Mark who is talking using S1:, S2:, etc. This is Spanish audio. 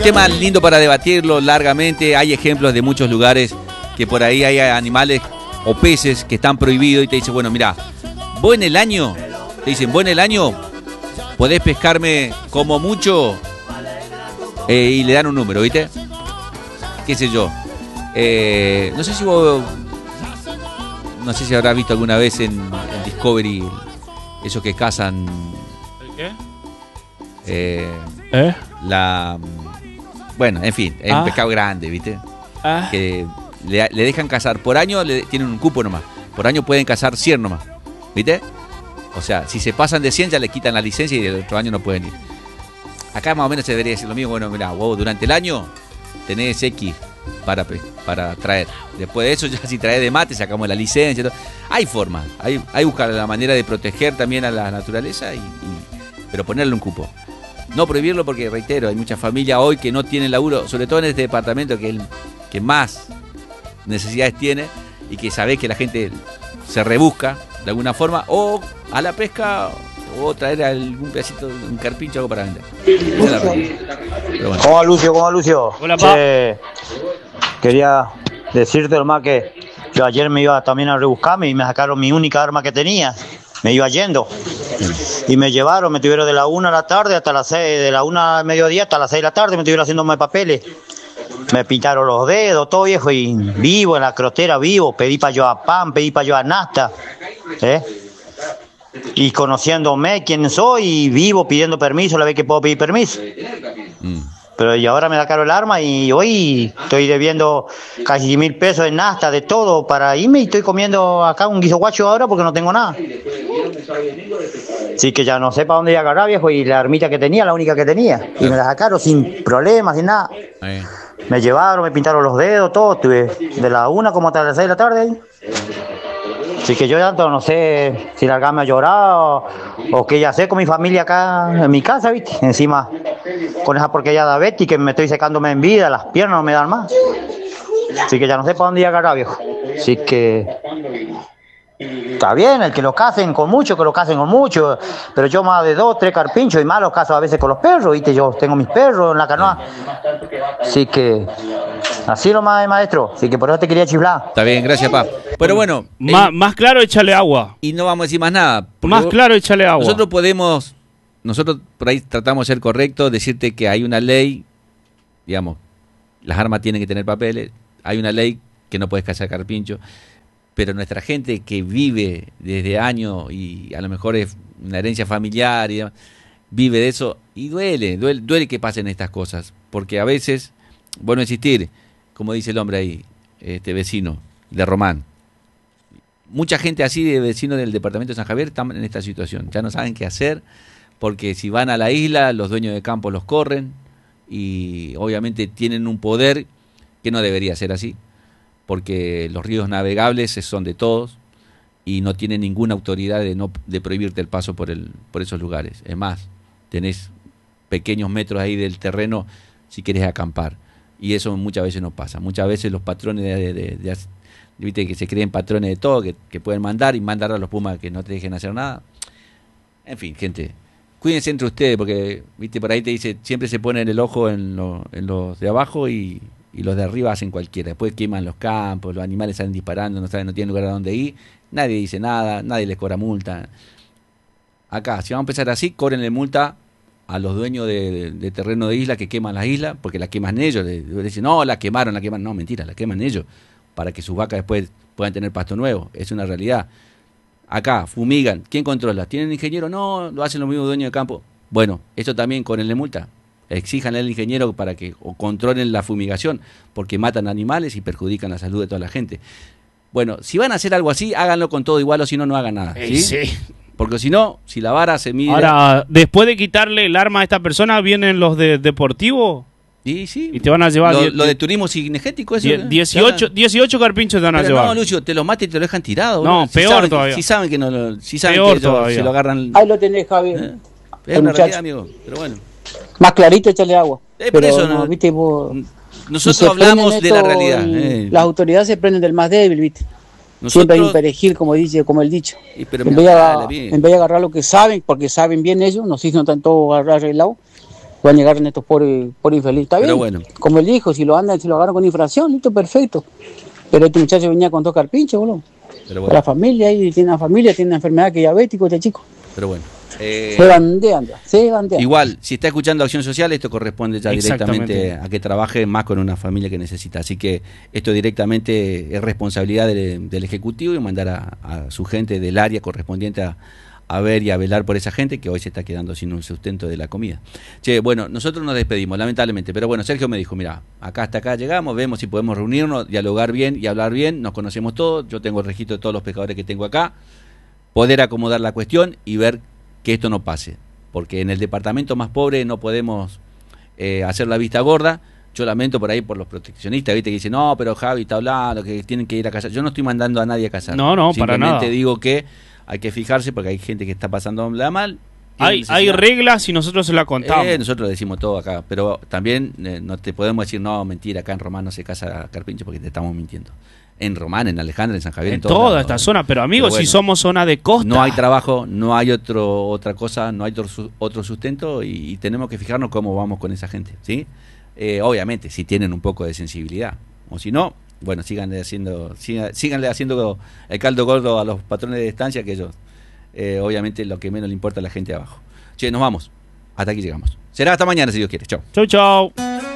S1: tema lindo para debatirlo largamente. Hay ejemplos de muchos lugares que por ahí hay animales o peces que están prohibidos y te dicen, bueno, mira, vos en el año, te dicen, vos en el año podés pescarme como mucho y le dan un número, ¿viste? Qué sé yo. No sé si vos, no sé si habrás visto alguna vez en Discovery esos que cazan.
S2: ¿El qué?
S1: Bueno, en fin, es un pescado grande, ¿viste? Que le dejan cazar por año, tienen un cupo nomás. Por año pueden cazar 100 nomás, ¿viste? O sea, si se pasan de 100 ya le quitan la licencia y el otro año no pueden ir. Acá más o menos se debería decir lo mismo. Bueno, mirá, vos durante el año tenés X para traer. Después de eso, ya si traes de mate, sacamos la licencia. Todo. Hay formas, hay buscar la manera de proteger también a la naturaleza, pero ponerle un cupo. No prohibirlo porque, reitero, hay muchas familias hoy que no tienen laburo, sobre todo en este departamento que es el que más necesidades tiene y que sabés que la gente se rebusca de alguna forma, o a la pesca o traer algún pedacito, un carpincho, algo para vender. Bueno.
S3: ¿Cómo va, Lucio? ¿Cómo va, Lucio?
S2: Hola, pa.
S3: Quería decirte nomás que yo ayer me iba también a rebuscarme y me sacaron mi única arma que tenía. Me iba yendo y me llevaron, me tuvieron de la 1 de la tarde hasta las 6, de la 1 al mediodía hasta las 6 de la tarde, me tuvieron haciéndome papeles. Me pintaron los dedos, todo viejo, y vivo en la crotera, vivo. Pedí para yo a pan, pedí para yo a nasta. Y conociéndome quién soy, y vivo pidiendo permiso la vez que puedo pedir permiso. Pero y ahora me da caro el arma y hoy estoy debiendo casi 1.000 pesos en nasta, de todo, para irme, y estoy comiendo acá un guiso guacho ahora porque no tengo nada. Así que ya no sé para dónde ir a agarrar, viejo, y la armita que tenía, la única que tenía. Y me la sacaron sin problemas, sin nada. Me llevaron, me pintaron los dedos, todo. Estuve de la 1 como hasta las 6 de la tarde ahí. Así que yo ya no sé si largarme a llorar o qué ya sé con mi familia acá en mi casa, ¿viste? Encima con esa porquería de Betty que me estoy secándome en vida, las piernas no me dan más. Así que ya no sé para dónde ir a agarrar, viejo. Así que está bien, el que lo casen con mucho, que lo casen con mucho, pero yo más de 2, 3 carpinchos y más los caso a veces con los perros, ¿viste? Yo tengo mis perros en la canoa. Así que así nomás, maestro. Así que por eso te quería chiflar.
S1: Está bien, gracias, pa. Pero bueno.
S2: Más claro, échale agua.
S1: Y no vamos a decir más nada.
S2: Más claro, échale agua.
S1: Nosotros por ahí tratamos de ser correctos, decirte que hay una ley, digamos, las armas tienen que tener papeles, hay una ley que no puedes cazar carpincho, pero nuestra gente que vive desde años y a lo mejor es una herencia familiar y demás, vive de eso y duele que pasen estas cosas, porque a veces, bueno, insistir, como dice el hombre ahí, vecino de Román, mucha gente así de vecinos del departamento de San Javier están en esta situación, ya no saben qué hacer, porque si van a la isla, los dueños de campo los corren y obviamente tienen un poder que no debería ser así, porque los ríos navegables son de todos y no tienen ninguna autoridad de prohibirte el paso por esos lugares. Es más, tenés pequeños metros ahí del terreno si querés acampar, y eso muchas veces no pasa. Muchas veces los patrones viste que se creen patrones de todo, que pueden mandar a los pumas que no te dejen hacer nada. En fin, gente, cuídense entre ustedes, porque viste por ahí te dice, siempre se ponen el ojo en los de abajo y los de arriba hacen cualquiera. Después queman los campos, los animales salen disparando, no tienen lugar a dónde ir, nadie dice nada, nadie les cobra multa. Acá, si vamos a empezar así, cóbrenle multa a los dueños de terreno de isla que queman las islas, porque la queman ellos. Le dicen, no, la quemaron. No, mentira, la queman ellos, para que sus vacas después puedan tener pasto nuevo. Es una realidad. Acá, fumigan. ¿Quién controla? ¿Tienen ingeniero? No, lo hacen los mismos dueños de campo. Bueno, eso también cóbrenle multa. Exíjanle al ingeniero para que controlen la fumigación, porque matan animales y perjudican la salud de toda la gente. Bueno, si van a hacer algo así, háganlo con todo igual, o si no, no hagan nada. ¿Sí?
S2: Sí.
S1: Porque si no, si la vara se mide...
S2: Ahora, después de quitarle el arma a esta persona, vienen los de deportivo
S1: y sí,
S2: y te van a llevar...
S1: Lo de turismo cinegético, eso...
S2: 18 carpinchos te van a llevar.
S1: No, Lucio, te los matan y te lo dejan tirado.
S2: No, peor todavía.
S1: Si saben que no, si saben
S2: peor
S1: que
S2: todavía.
S1: se lo agarran...
S4: Ahí lo tenés, Javier.
S1: Es una realidad, amigo, pero bueno.
S4: Más clarito, échale agua.
S1: Por
S4: pero
S1: eso
S4: no, viste, vos...
S1: Nosotros hablamos de la realidad.
S4: Las autoridades se prenden del más débil, viste. Siempre hay un perejil, como el dicho. En vez de agarrar lo que saben, porque saben bien ellos, no sé si no están todos arreglados, Pueden llegar en estos pobres infelices. Está
S1: Pero
S4: bien,
S1: bueno.
S4: como él dijo, si lo agarran con infracción, listo, perfecto. Pero este muchacho venía con 2 carpinchos, boludo.
S1: Pero bueno.
S4: La familia, ahí tiene una familia, tiene una enfermedad que es diabético este chico.
S1: Pero bueno.
S4: Se bandea.
S1: Igual, si está escuchando Acción Social, esto corresponde ya directamente a que trabaje más con una familia que necesita. Así que esto directamente es responsabilidad del Ejecutivo y mandar a su gente del área correspondiente a ver y a velar por esa gente que hoy se está quedando sin un sustento de la comida. Che, bueno, nosotros nos despedimos, lamentablemente, pero bueno, Sergio me dijo, mira, hasta acá llegamos, vemos si podemos reunirnos, dialogar bien y hablar bien, nos conocemos todos, yo tengo el registro de todos los pescadores que tengo acá, poder acomodar la cuestión y ver que esto no pase, porque en el departamento más pobre no podemos hacer la vista gorda. Yo lamento por ahí por los proteccionistas, viste, que dicen, no, pero Javi está hablando, que tienen que ir a cazar. Yo no estoy mandando a nadie a cazar.
S2: No, para nada.
S1: Simplemente digo que hay que fijarse porque hay gente que está pasando la mal.
S2: Hay reglas y nosotros se las contamos.
S1: Nosotros decimos todo acá, pero también no te podemos decir, no, mentira, acá en Román no se caza carpincho porque te estamos mintiendo. En Román, en Alejandra, en San Javier,
S2: en toda esta zona, pero amigos, pero bueno, si somos zona de costa.
S1: No hay trabajo, no hay otra cosa, no hay otro sustento y tenemos que fijarnos cómo vamos con esa gente, ¿sí? Obviamente, si tienen un poco de sensibilidad, o si no, bueno, síganle haciendo el caldo gordo a los patrones de estancia, que ellos, obviamente, lo que menos le importa a la gente de abajo. Che, nos vamos, hasta aquí llegamos. Será hasta mañana, si Dios quiere. Chau.
S2: Chau, chau.